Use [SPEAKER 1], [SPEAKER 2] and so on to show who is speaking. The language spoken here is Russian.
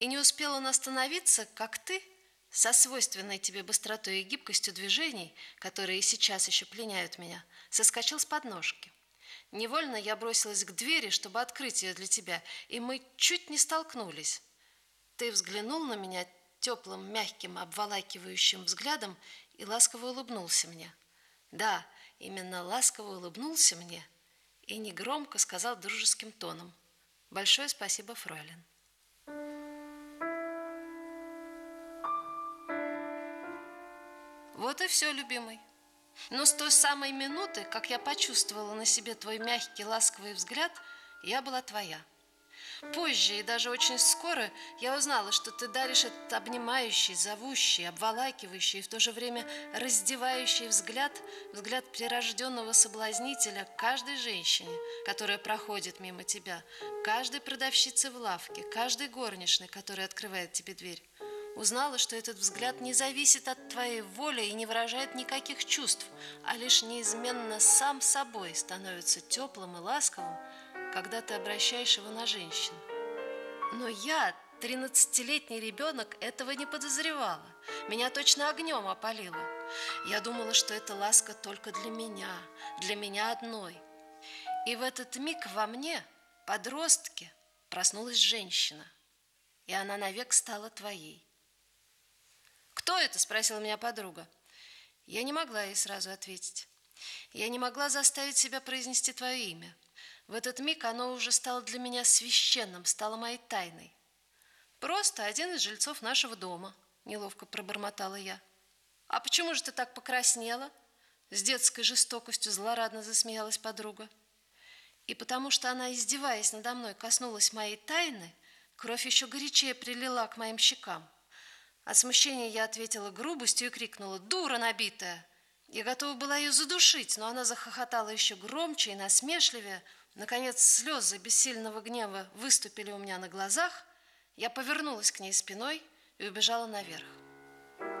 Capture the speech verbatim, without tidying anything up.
[SPEAKER 1] И не успел он остановиться, как ты, со свойственной тебе быстротой и гибкостью движений, которые и сейчас еще пленяют меня, соскочил с подножки. Невольно я бросилась к двери, чтобы открыть ее для тебя, и мы чуть не столкнулись. Ты взглянул на меня теплым, мягким, обволакивающим взглядом и ласково улыбнулся мне. Да, именно ласково улыбнулся мне и негромко сказал дружеским тоном: «Большое спасибо, фройлен». Вот и все, любимый. Но с той самой минуты, как я почувствовала на себе твой мягкий, ласковый взгляд, я была твоя. Позже и даже очень скоро я узнала, что ты даришь этот обнимающий, зовущий, обволакивающий и в то же время раздевающий взгляд, взгляд прирожденного соблазнителя каждой женщине, которая проходит мимо тебя, каждой продавщице в лавке, каждой горничной, которая открывает тебе дверь. Узнала, что этот взгляд не зависит от твоей воли и не выражает никаких чувств, а лишь неизменно сам собой становится теплым и ласковым, когда ты обращаешь его на женщин. Но я, тринадцатилетний ребенок, этого не подозревала. Меня точно огнем опалило. Я думала, что эта ласка только для меня, для меня одной. И в этот миг во мне, подростке, проснулась женщина, и она навек стала твоей. «Кто это?» – спросила меня подруга. Я не могла ей сразу ответить. Я не могла заставить себя произнести твое имя. В этот миг оно уже стало для меня священным, стало моей тайной. «Просто один из жильцов нашего дома», – неловко пробормотала я. «А почему же ты так покраснела?» С детской жестокостью злорадно засмеялась подруга. И потому что она, издеваясь надо мной, коснулась моей тайны, кровь еще горячее прилила к моим щекам. От смущения я ответила грубостью и крикнула: «Дура набитая!» Я готова была ее задушить, но она захохотала еще громче и насмешливее. Наконец слезы бессильного гнева выступили у меня на глазах. Я повернулась к ней спиной и убежала наверх.